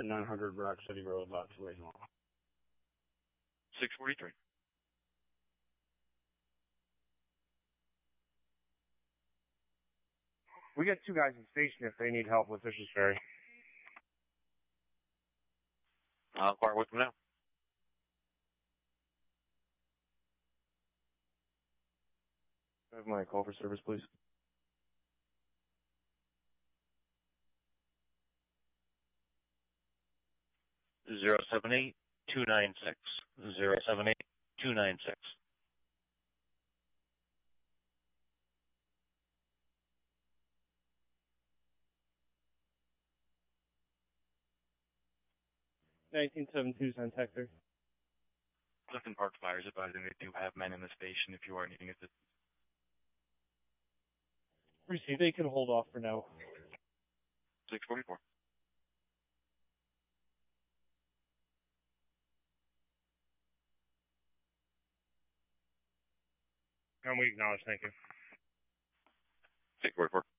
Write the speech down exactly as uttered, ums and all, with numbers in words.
nine hundred Rock City Road, lot two eighty-one. six forty-three. We got two guys in station if they need help with Fisher's Ferry. I'll inquire with them now. I have my call for service, please. Zero seven eight two nine six. Zero seven eight two nine six. nineteen seventy-two Cent Hector. Clifton Park Fire is advising they do have men in the station if you are needing assistance. Receive, they can hold off for now. six forty-four. And we acknowledge, thank you. six forty-four.